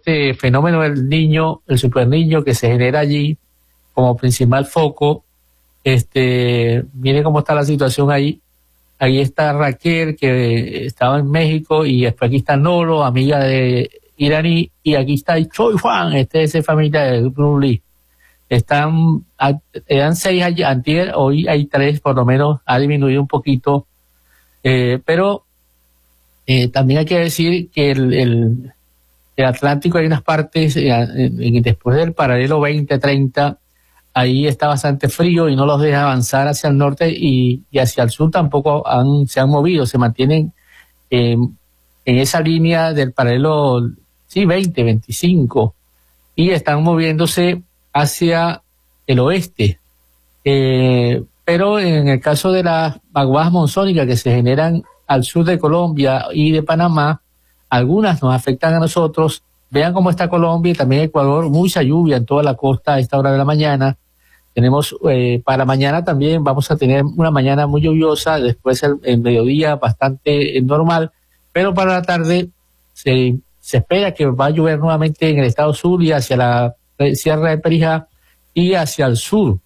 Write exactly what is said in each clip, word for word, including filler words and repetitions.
este fenómeno del niño, el superniño que se genera allí como principal foco. Este, miren cómo está la situación ahí. Ahí está Raquel, que estaba en México, y después aquí está Nolo, amiga de iraní, y aquí está Choi Juan, este es de familia de Bruce Lee. Están, eran seis ayer, antier, hoy hay tres, por lo menos ha disminuido un poquito, eh, pero eh, también hay que decir que el, el, el Atlántico hay unas partes, eh, en, en, después del paralelo veinte treinta, ahí está bastante frío y no los deja avanzar hacia el norte, y, y hacia el sur tampoco han, se han movido, se mantienen eh, en esa línea del paralelo, sí, veinte, veinticinco, y están moviéndose hacia el oeste. Eh, pero en el caso de las vaguadas monzónicas que se generan al sur de Colombia y de Panamá, algunas nos afectan a nosotros. Vean cómo está Colombia y también Ecuador, mucha lluvia en toda la costa a esta hora de la mañana. Tenemos, eh, para mañana también vamos a tener una mañana muy lluviosa, después el, el mediodía bastante eh, normal, pero para la tarde se, se espera que va a llover nuevamente en el estado Zulia, hacia la Sierra de Perijá y hacia el sur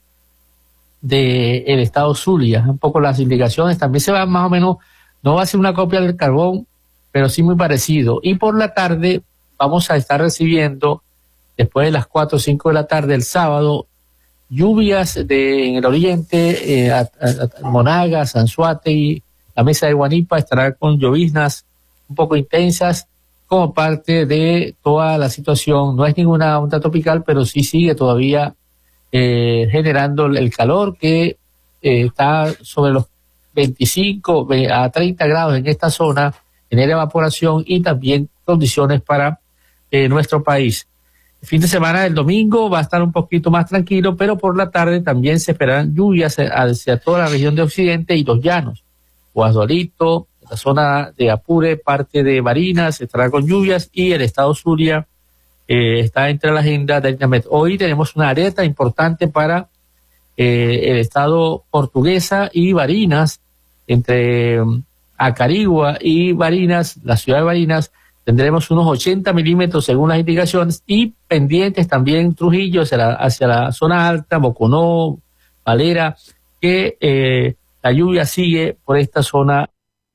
del estado Zulia. Un poco las indicaciones también se van más o menos, no va a ser una copia del carbón, pero sí muy parecido. Y por la tarde vamos a estar recibiendo, después de las cuatro o cinco de la tarde el sábado, lluvias de, en el oriente, eh, a, a, a Monagas, Anzoátegui, la mesa de Guanipa estará con lloviznas un poco intensas como parte de toda la situación. No es ninguna onda tropical, pero sí sigue todavía eh, generando el calor que eh, está sobre los veinticinco a treinta grados en esta zona, genera evaporación y también condiciones para eh, nuestro país. El fin de semana del domingo va a estar un poquito más tranquilo, pero por la tarde también se esperan lluvias hacia toda la región de Occidente y los llanos. Guasdualito, la zona de Apure, parte de Barinas estará con lluvias, y el estado Zulia eh, está entre la agenda del INAMED. Hoy tenemos una alerta importante para eh, el estado Portuguesa y Barinas, entre um, Acarigua y Barinas, la ciudad de Barinas. Tendremos unos ochenta milímetros según las indicaciones, y pendientes también Trujillo hacia la, hacia la zona alta, Boconó, Valera, que eh, la lluvia sigue por esta zona.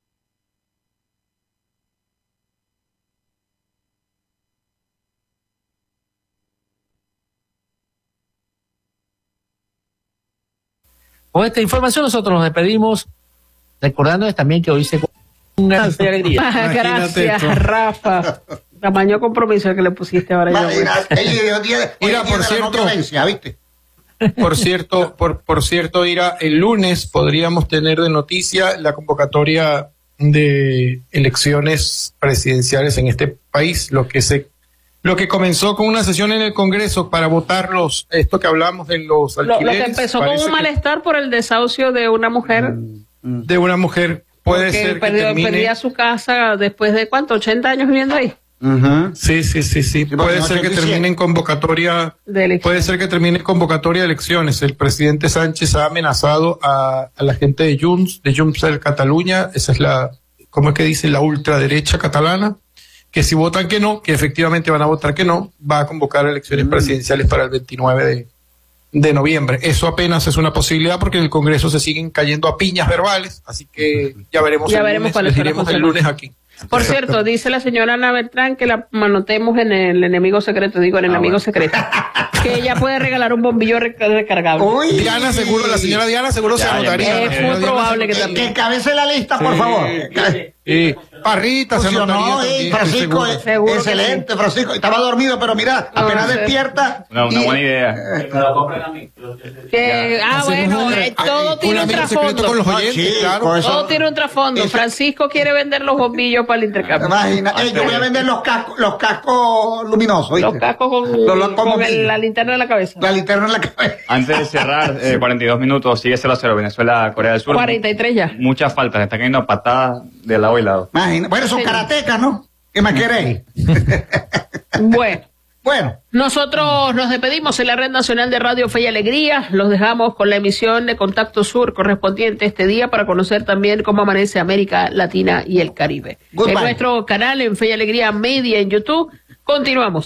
Con esta información nosotros nos despedimos, recordándoles también que hoy se una alegría. Gracias, Rafa. Tamaño compromiso que le pusiste ahora. Mira, por cierto, ¿viste? Por cierto, por, por cierto, Ira, el lunes podríamos tener de noticia la convocatoria de elecciones presidenciales en este país, lo que se lo que comenzó con una sesión en el Congreso para votar los, esto que hablamos de los alquileres. Lo, lo que empezó con un malestar por el desahucio de una mujer. De una mujer. Puede ser que perdió, termine... perdía su casa después de ¿cuánto? ochenta años viviendo ahí. Uh-huh. Sí, sí, sí, sí. Puede ser que termine en convocatoria, puede ser que termine en convocatoria de elecciones. El presidente Sánchez ha amenazado a, a la gente de Junts, de Junts per Cataluña, esa es la, ¿cómo es que dice? La ultraderecha catalana, que si votan que no, que efectivamente van a votar que no, va a convocar elecciones uh-huh. presidenciales para el veintinueve de de noviembre. Eso apenas es una posibilidad porque en el Congreso se siguen cayendo a piñas verbales, así que ya veremos ya el veremos lunes, les diremos el lunes aquí. Por cierto, dice la señora Ana Beltrán que la manotemos en el enemigo secreto, digo en el ah, enemigo bueno. secreto, que ella puede regalar un bombillo recargable. Uy, Diana seguro, la señora Diana seguro ya, se anotaría. Es muy probable que que, también. Que encabece la lista, por sí, favor. Sí, sí. Parrita se anotaría no, también, Francisco, seguro. Seguro excelente, sí. Francisco. Estaba dormido, pero mira, no, apenas no sé. despierta. No, una y, buena idea. Eh, me lo compren a mí. Que, ah, bueno, eh, todo Ay, tiene un trasfondo. Con los oyentes, sí, claro. Eso, todo tiene un trasfondo. Eso. Francisco quiere vender los bombillos para el intercambio. Imagina, eh, yo voy a vender los cascos, los cascos luminosos. ¿viste? Los cascos con, los, con el, la linterna en la cabeza. La linterna en la cabeza. Antes de cerrar, eh, cuarenta y dos minutos, sigue cero a cero, Venezuela, Corea del Sur. cuarenta y tres ya. Muchas faltas, están cayendo patadas de lado y lado. Imagina, bueno, son sí. karatecas, ¿no? ¿Qué más queréis? Bueno. Bueno. Nosotros nos despedimos en la Red Nacional de Radio Fe y Alegría. Los dejamos con la emisión de Contacto Sur correspondiente este día para conocer también cómo amanece América Latina y el Caribe. Goodbye. En nuestro canal en Fe y Alegría Media en YouTube. Continuamos.